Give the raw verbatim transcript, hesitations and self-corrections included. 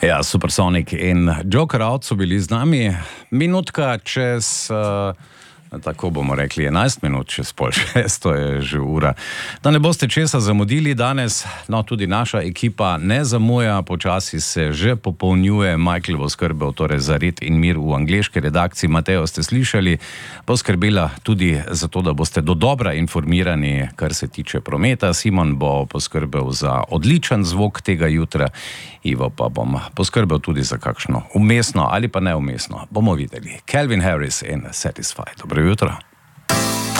Ja, Supersonic in Joker Out so bili z nami. Minutka čez, uh, tako bomo rekli, enajst minut čez pol šest, to je že ura. Da ne boste česa zamudili danes, no tudi naša ekipa ne zamuja, počasi se že popolnjuje. Michael bo skrbel torej za red in mir v angleški redakciji. Mateo ste slišali, bo skrbela tudi za to, da boste dodobra informirani, kar se tiče prometa. Simon bo poskrbel za odličen zvok tega jutra. Ivo pa bom poskrbel tudi za kakšno umestno ali pa neumestno. Bomo videli. Calvin Harris in Satisfied. Dobro jutro.